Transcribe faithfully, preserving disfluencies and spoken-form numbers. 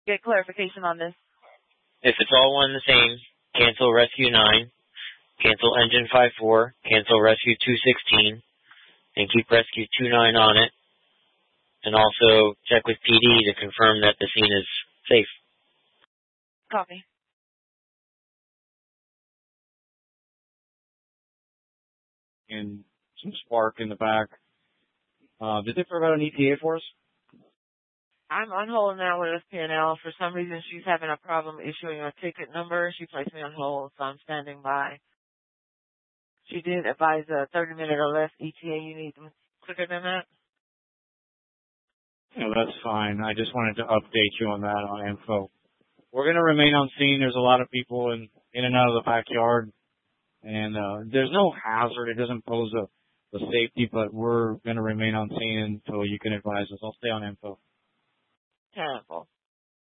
get clarification on this? If it's all one and the same, cancel Rescue nine, cancel Engine five four, cancel Rescue two sixteen, and keep Rescue two nine on it. And also check with P D to confirm that the scene is safe. Copy. And some spark in the back. Uh, did they provide an E T A for us? I'm on hold now with S P N L. For some reason, she's having a problem issuing a ticket number. She placed me on hold, so I'm standing by. She did advise a thirty minute or less E T A. You need them quicker than that? No, that's fine. I just wanted to update you on that on info. We're going to remain on scene. There's a lot of people in, in and out of the backyard. And uh, there's no hazard. It doesn't pose a, a safety, but we're going to remain on scene until you can advise us. I'll stay on info. Terrible.